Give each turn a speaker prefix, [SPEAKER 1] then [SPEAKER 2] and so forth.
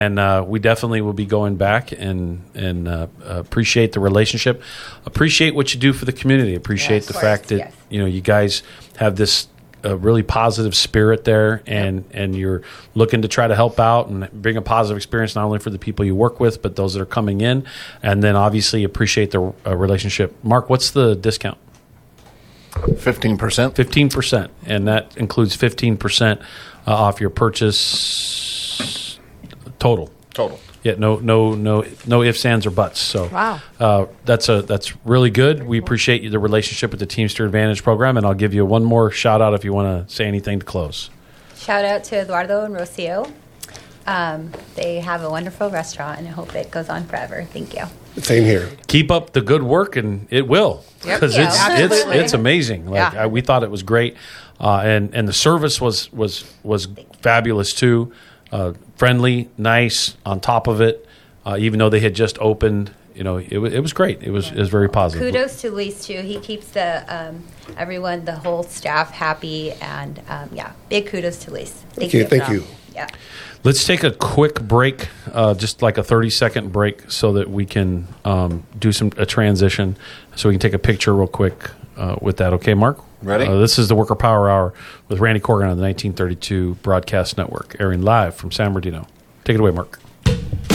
[SPEAKER 1] And we definitely will be going back and appreciate the relationship, appreciate what you do for the community, appreciate the fact that you guys have this really positive spirit there, and you're looking to try to help out and bring a positive experience not only for the people you work with, but those that are coming in, and then obviously appreciate the relationship. Mark, what's the discount?
[SPEAKER 2] 15%.
[SPEAKER 1] 15%, and that includes 15% off your purchase. Total. Yeah, no ifs, ands, or buts. So
[SPEAKER 3] wow,
[SPEAKER 1] that's really good. We appreciate the relationship with the Teamster Advantage program, and I'll give you one more shout out if you want to say anything to close.
[SPEAKER 4] Shout out to Eduardo and Rocio. They have a wonderful restaurant, and I hope it goes on forever. Thank you.
[SPEAKER 2] Same here.
[SPEAKER 1] Keep up the good work, and it will, because it's amazing. We thought it was great, and the service was fabulous too. Friendly, nice. On top of it, even though they had just opened, it was great. It was very positive.
[SPEAKER 4] Kudos to Luis too. He keeps everyone, the whole staff, happy, and big kudos to Luis.
[SPEAKER 2] Thank you.
[SPEAKER 4] Yeah.
[SPEAKER 1] Let's take a quick break, just like a 30-second break, so that we can do a transition. So we can take a picture real quick with that. Okay, Mark?
[SPEAKER 2] Ready?
[SPEAKER 1] This is the Worker Power Hour with Randy Corgan on the 1932 Broadcast Network, airing live from San Bernardino. Take it away, Mark.